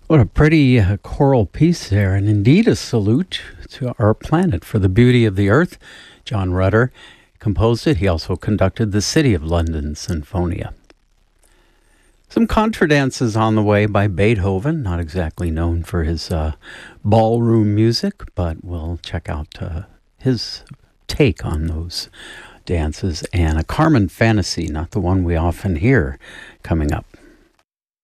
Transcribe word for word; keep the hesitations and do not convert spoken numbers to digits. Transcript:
What a pretty uh, choral piece there, and indeed a salute to our planet for the beauty of the earth. John Rutter composed it. He also conducted the City of London Sinfonia. Some contra dances on the way by Beethoven, not exactly known for his uh, ballroom music, but we'll check out uh, his take on those dances, and a Carmen fantasy, not the one we often hear, coming up.